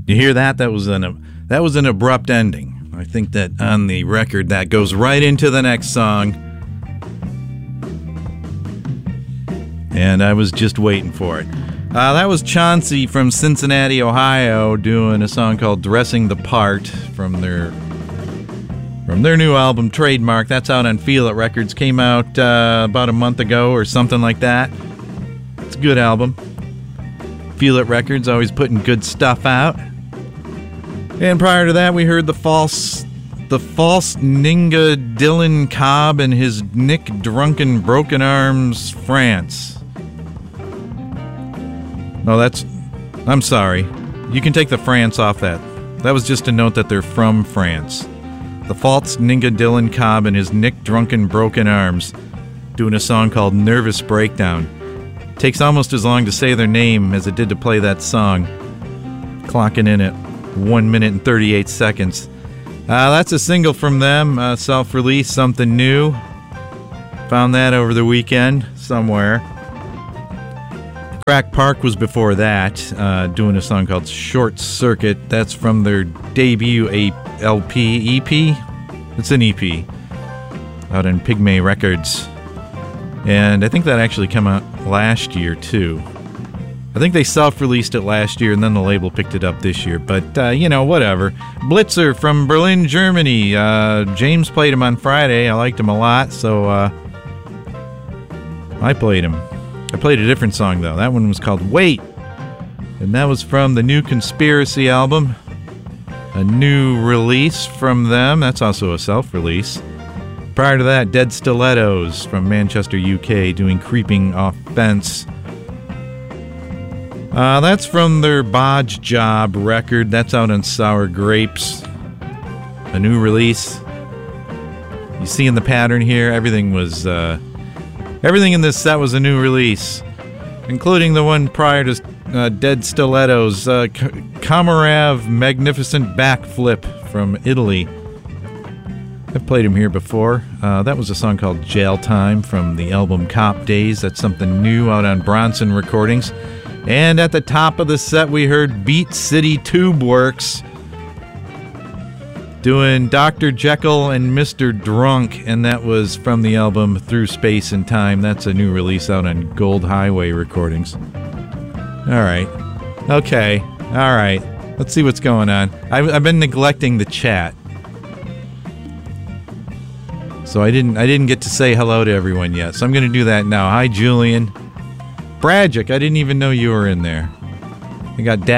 You hear that? That was an abrupt ending. I think that on the record that goes right into the next song. And I was just waiting for it. That was Chauncey from Cincinnati, Ohio, doing a song called Dressing the Part from their new album, Trademark. That's out on Feel It Records. Came out about a month ago or something like that. It's a good album. Feel It Records, always putting good stuff out. And prior to that, we heard the false Ninga Dylan Cobb and his Nick Drunken Broken Arms, France. No, I'm sorry. You can take the France off that. That was just a note that they're from France. The false Ninga Dylan Cobb and his Nick Drunken Broken Arms doing a song called Nervous Breakdown. Takes almost as long to say their name as it did to play that song. Clocking in at 1 minute and 38 seconds. That's a single from them, self-release, Something New. Found that over the weekend somewhere. Crack Park was before that, doing a song called Short Circuit. That's from their debut LP, EP? It's an EP, out on Pygmy Records. And I think that actually came out last year, too. I think they self-released it last year, and then the label picked it up this year. But, whatever. Blitzer from Berlin, Germany. James played him on Friday. I liked him a lot, so I played him. I played a different song, though. That one was called Wait. And that was from the new Conspiracy album. A new release from them. That's also a self-release. Prior to that, Dead Stilettos from Manchester, UK, doing Creeping Offense. That's from their Bodge Job record. That's out on Sour Grapes. A new release. You seeing the pattern here? Everything in this set was a new release, including the one prior to Dead Stilettos. Kamarav Magnificent Backflip from Italy. I've played him here before. That was a song called Jail Time from the album Cop Days. That's something new out on Bronson Recordings. And at the top of the set, we heard Beat City Tube Works doing Dr. Jekyll and Mr. Drunk, and that was from the album Through Space and Time. That's a new release out on Gold Highway Recordings. All right. Okay. All right. Let's see what's going on. I've been neglecting the chat, so I didn't get to say hello to everyone yet. So I'm going to do that now. Hi, Julian. Bragic, I didn't even know you were in there. I got